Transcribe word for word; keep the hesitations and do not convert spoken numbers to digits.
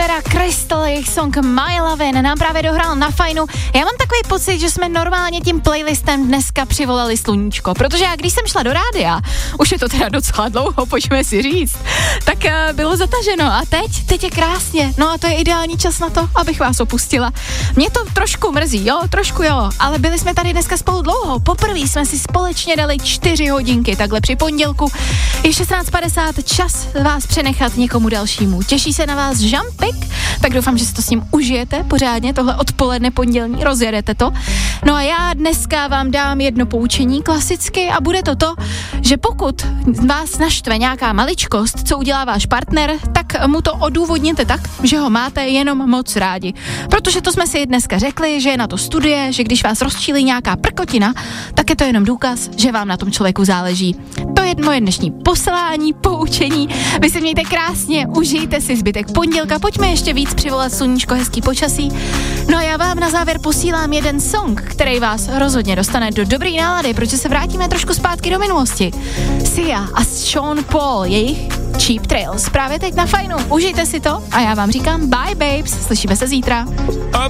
Era, Crystal, jejich song My Lovin' nám právě dohrál na Fajnu. Já mám takový pocit, že jsme normálně tím playlistem dneska přivolali sluníčko, protože já když jsem šla do rádia, už je to teda docela dlouho, pojďme si říct, tak uh, bylo zataženo a teď, teď je krásně, no a to je ideální čas na to, abych vás opustila. Mě to trošku mrzí, jo, trošku jo, ale byli jsme tady dneska spolu dlouho, poprvé jsme si společně dali čtyři hodinky, takhle při pondělku, je šestnáct padesát, čas vás přenechat někomu dalšímu. Těší se na vás Žampik, tak doufám, že si to s ním užijete pořádně, tohle odpoledne pondělní, rozjedete to. No a já dneska vám dám jedno poučení klasicky a bude to to, že pokud vás naštve nějaká maličkost, co udělá váš partner, tak mu to odůvodněte tak, že ho máte jenom moc rádi. Protože to jsme si dneska řekli, že je na to studie, že když vás rozčílí nějaká prkotina, tak je to jenom důkaz, že vám na tom člověku záleží. To je moje dnešní poslání, poučení. Vy se mějte krásně, užijte si zbytek pondělka, pojďme ještě víc přivolat sluníčko, hezký počasí. No a já vám na závěr posílám jeden song, který vás rozhodně dostane do dobré nálady, protože se vrátíme trošku zpátky do minulosti. Sia a Sean Paul, jejich Cheap Trails. Právě teď na Fajnu. Užijte si to a já vám říkám bye babes, slyšíme se zítra.